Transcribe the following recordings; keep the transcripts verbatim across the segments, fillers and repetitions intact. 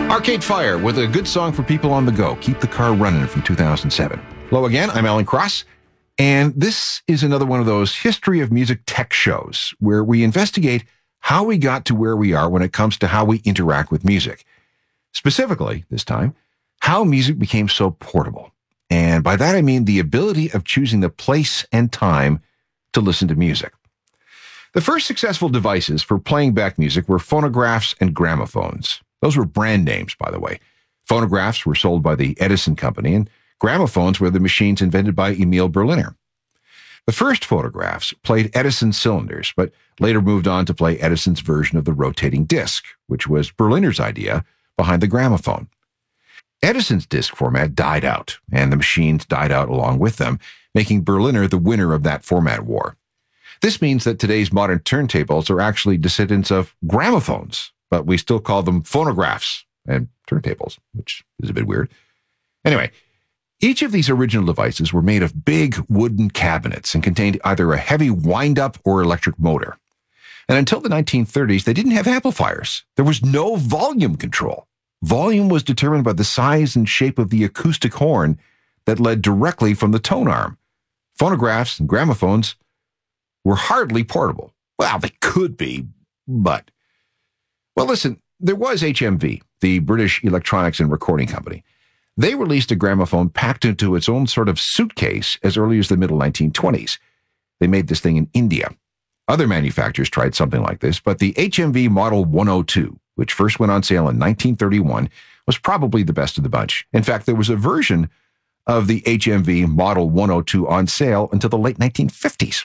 Arcade Fire with a good song for people on the go. Keep the car running from two thousand seven. Hello again, I'm Alan Cross, and this is another one of those history of music tech shows where we investigate how we got to where we are when it comes to how we interact with music. Specifically, this time, how music became so portable. And by that I mean the ability of choosing the place and time to listen to music. The first successful devices for playing back music were phonographs and gramophones. Those were brand names, by the way. Phonographs were sold by the Edison Company, and gramophones were the machines invented by Emil Berliner. The first phonographs played Edison cylinders, but later moved on to play Edison's version of the rotating disc, which was Berliner's idea behind the gramophone. Edison's disc format died out, and the machines died out along with them, making Berliner the winner of that format war. This means that today's modern turntables are actually descendants of gramophones, but we still call them phonographs and turntables, which is a bit weird. Anyway, each of these original devices were made of big wooden cabinets and contained either a heavy wind-up or electric motor. And until the nineteen thirties, they didn't have amplifiers. There was no volume control. Volume was determined by the size and shape of the acoustic horn that led directly from the tone arm. Phonographs and gramophones were hardly portable. Well, they could be, but... Well, listen, there was H M V, the British Electronics and Recording Company. They released a gramophone packed into its own sort of suitcase as early as the middle nineteen twenties. They made this thing in India. Other manufacturers tried something like this, but the H M V Model one oh two, which first went on sale in nineteen thirty-one, was probably the best of the bunch. In fact, there was a version of the H M V Model one oh two on sale until the late nineteen fifties.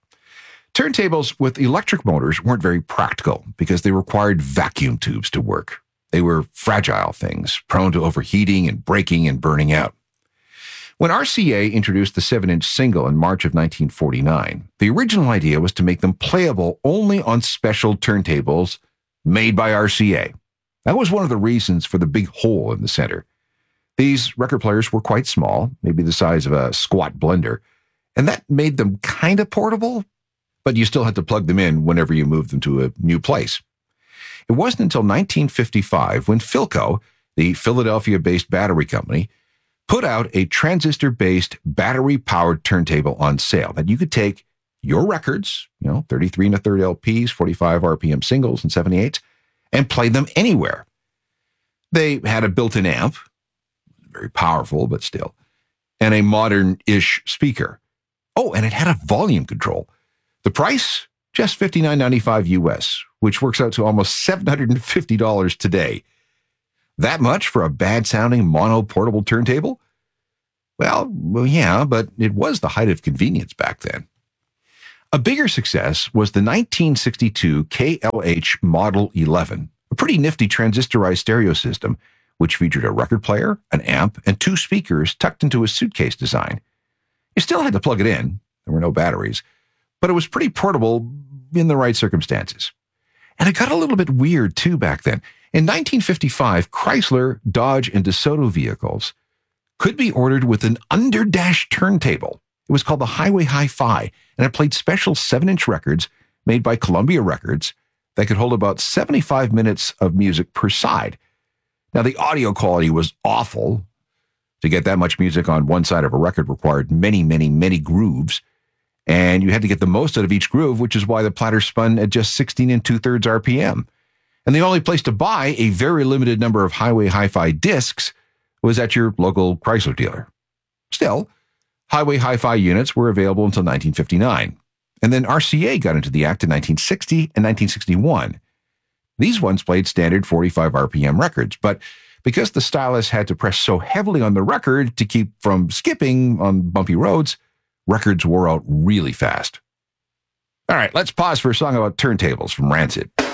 Turntables with electric motors weren't very practical because they required vacuum tubes to work. They were fragile things, prone to overheating and breaking and burning out. When R C A introduced the seven-inch single in March of nineteen forty-nine, the original idea was to make them playable only on special turntables made by R C A. That was one of the reasons for the big hole in the center. These record players were quite small, maybe the size of a squat blender, and that made them kind of portable, but you still had to plug them in whenever you moved them to a new place. It wasn't until nineteen fifty-five when Philco, the Philadelphia-based battery company, put out a transistor-based battery-powered turntable on sale that you could take your records, you know, thirty-three and a third L Ps, forty-five R P M singles and seventy-eights, and play them anywhere. They had a built-in amp, very powerful, but still, and a modern-ish speaker. Oh, and it had a volume control. The price? Just fifty-nine ninety-five U S, which works out to almost seven hundred fifty dollars today. That much for a bad-sounding mono-portable turntable? Well, well, yeah, but it was the height of convenience back then. A bigger success was the nineteen sixty-two K L H Model eleven, a pretty nifty transistorized stereo system, which featured a record player, an amp, and two speakers tucked into a suitcase design. You still had to plug it in. There were no batteries. But it was pretty portable in the right circumstances. And it got a little bit weird, too, back then. In nineteen fifty-five, Chrysler, Dodge, and DeSoto vehicles could be ordered with an underdash turntable. It was called the Highway Hi-Fi, and it played special seven-inch records made by Columbia Records that could hold about seventy-five minutes of music per side. Now, the audio quality was awful. To get that much music on one side of a record required many, many, many grooves, and you had to get the most out of each groove, which is why the platter spun at just sixteen and two-thirds R P M. And the only place to buy a very limited number of Highway Hi-Fi discs was at your local Chrysler dealer. Still, Highway Hi-Fi units were available until nineteen fifty-nine. And then R C A got into the act in nineteen sixty and nineteen sixty-one. These ones played standard forty-five R P M records, but because the stylus had to press so heavily on the record to keep from skipping on bumpy roads, records wore out really fast. All right, let's pause for a song about turntables from Rancid.